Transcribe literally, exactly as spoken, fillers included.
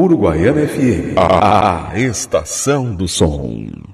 Uruguaiana F M, a, a estação do som.